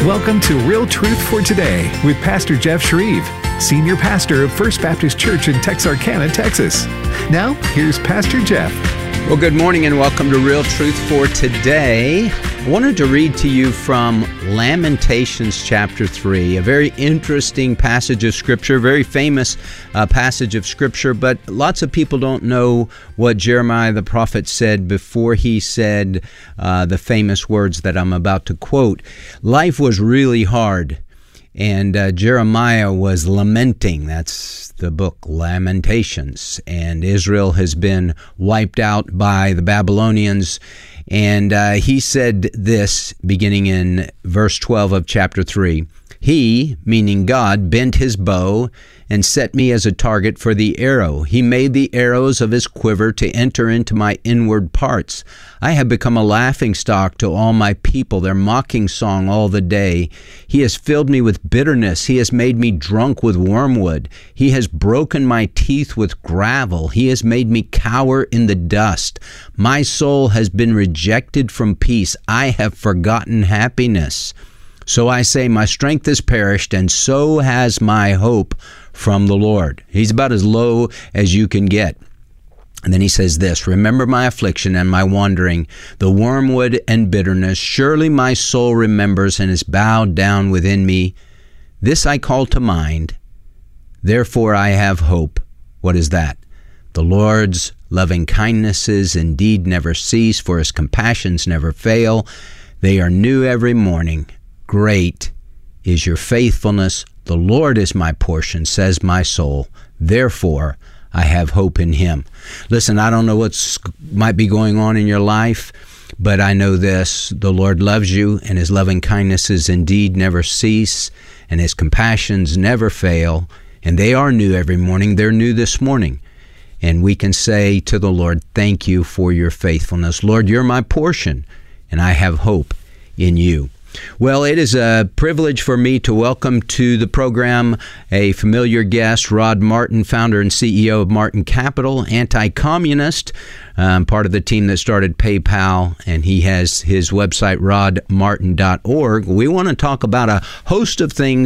Welcome to Real Truth for Today with Pastor Jeff Shreve, Senior Pastor of First Baptist Church in Texarkana, Texas. Now, here's Pastor Jeff. Well, good morning and welcome to Real Truth for Today. I wanted to read to you from Lamentations chapter 3, a very interesting passage of Scripture, very famous passage of Scripture, but lots of people don't know what Jeremiah the prophet said before he said the famous words that I'm about to quote. Life was really hard, and Jeremiah was lamenting. That's the book Lamentations. And Israel has been wiped out by the Babylonians. And he said this, beginning in verse 12 of chapter 3. He, meaning God, bent his bow and set me as a target for the arrow. He made the arrows of his quiver to enter into my inward parts. I have become a laughingstock to all my people, their mocking song all the day. He has filled me with bitterness. He has made me drunk with wormwood. He has broken my teeth with gravel. He has made me cower in the dust. My soul has been rejected from peace. I have forgotten happiness. So I say, my strength is perished, and so has my hope from the Lord. He's about as low as you can get. And then he says this, remember my affliction and my wandering, the wormwood and bitterness. Surely my soul remembers and is bowed down within me. This I call to mind. Therefore I have hope. What is that? The Lord's loving kindnesses indeed never cease, for his compassions never fail. They are new every morning. Great is your faithfulness. The Lord is my portion, says my soul. Therefore, I have hope in him. Listen, I don't know what might be going on in your life, but I know this. The Lord loves you, and his loving kindnesses indeed never cease, and his compassions never fail, and they are new every morning. They're new this morning. And we can say to the Lord, thank you for your faithfulness. Lord, you're my portion, and I have hope in you. Well, it is a privilege for me to welcome to the program a familiar guest, Rod Martin, founder and CEO of Martin Capital, anti-communist, part of the team that started PayPal, and he has his website, rodmartin.org. We want to talk about a host of things